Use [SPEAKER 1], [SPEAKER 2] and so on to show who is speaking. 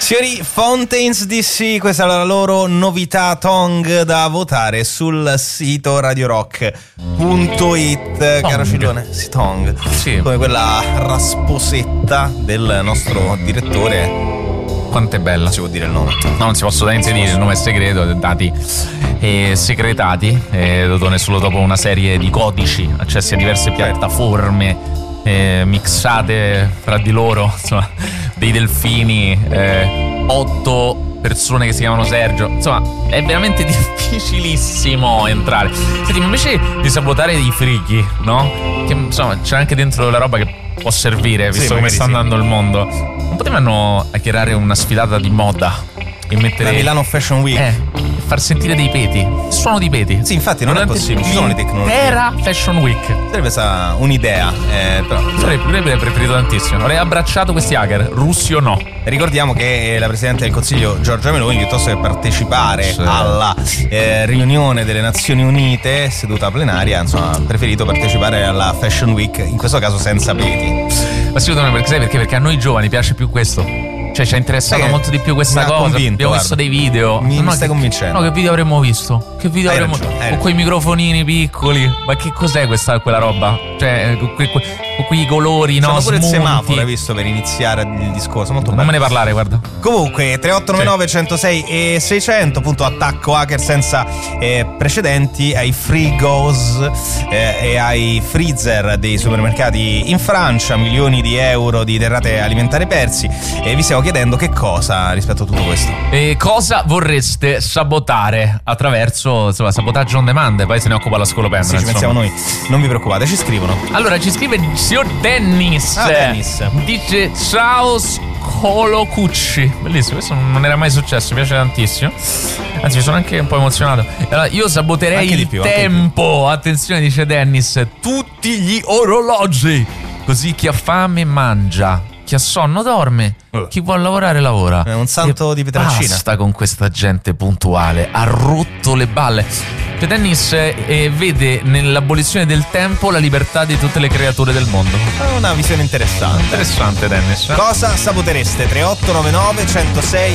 [SPEAKER 1] Signori, Fountains DC, questa è la loro novità Tong da votare sul sito radiorock.it. Caro Ciglione, sì, Tong, sì, come quella rasposetta del nostro direttore.
[SPEAKER 2] Quanto è bella.
[SPEAKER 1] Si può dire il nome?
[SPEAKER 2] No, non si può assolutamente dire, il nome è segreto, dati segretati, solo dopo una serie di codici accessi a diverse piattaforme mixate fra di loro, insomma, dei delfini, 8 persone che si chiamano Sergio, insomma è veramente difficilissimo entrare. Senti, invece di sabotare dei frighi, no? Che insomma c'è anche dentro la roba che può servire, visto come sta andando il mondo, non potevano hackerare una sfilata di moda e mettere
[SPEAKER 1] la Milano Fashion Week
[SPEAKER 2] e far sentire dei peti, suono di peti.
[SPEAKER 1] Sì, infatti non è possibile, ci sono le tecnologie.
[SPEAKER 2] Era Fashion Week.
[SPEAKER 1] Sarebbe stata un'idea, però
[SPEAKER 2] sarebbe preferito tantissimo. Avrei abbracciato questi hacker, russi o no.
[SPEAKER 1] Ricordiamo che la Presidente del Consiglio Giorgia Meloni, piuttosto che partecipare alla riunione delle Nazioni Unite, seduta plenaria, insomma, ha preferito partecipare alla Fashion Week, in questo caso senza peti.
[SPEAKER 2] Ma secondo me perché a noi giovani piace più questo. Cioè ci ha interessato molto di più questa cosa. Abbiamo visto dei video.
[SPEAKER 1] Mi stai convincendo.
[SPEAKER 2] No, che video avremmo visto? Che video avremmo con quei microfonini piccoli. Ma che cos'è quella roba? Cioè con quei colori, no?
[SPEAKER 1] Sono pure
[SPEAKER 2] smunti.
[SPEAKER 1] Il semaforo, hai visto, per iniziare il discorso. Molto bello.
[SPEAKER 2] Non me ne parlare, guarda.
[SPEAKER 1] Comunque 3899 106 e 600, appunto, attacco hacker senza precedenti ai frigos e ai freezer dei supermercati in Francia, milioni di euro di derrate alimentari persi, e vi stiamo chiedendo che cosa rispetto a tutto questo.
[SPEAKER 2] E cosa vorreste sabotare attraverso, insomma, sabotaggio on demand? Poi se ne occupa la Scolopendra.
[SPEAKER 1] Sì, ci pensiamo noi, non vi preoccupate, ci scrivono.
[SPEAKER 2] Allora ci scrive il signor Dennis.
[SPEAKER 1] Dennis
[SPEAKER 2] dice: ciao Scolocucci. Bellissimo, questo non era mai successo, mi piace tantissimo. Anzi, sono anche un po' emozionato. Allora, io saboterei il tempo. Attenzione, dice Dennis, tutti gli orologi, così chi ha fame mangia, chi ha sonno dorme, chi vuole lavorare lavora.
[SPEAKER 1] È un santo di Pietrelcina.
[SPEAKER 2] Basta con questa gente puntuale, ha rotto le balle. Dennis vede nell'abolizione del tempo la libertà di tutte le creature del mondo.
[SPEAKER 1] È una visione interessante.
[SPEAKER 2] Interessante, Dennis.
[SPEAKER 1] Cosa sabotereste? 3899 106